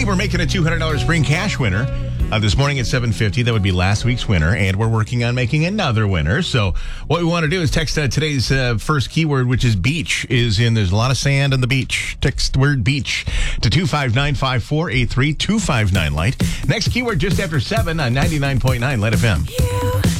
Hey, we're making a $200 spring cash winner. This morning at 7:50, that would be last week's winner, and we're working on making another winner. So what we want to do is text today's first keyword, which is beach, there's a lot of sand on the beach. Text word beach to 259-5483, 259 Light. Next keyword just after 7 on 99.9 Light FM.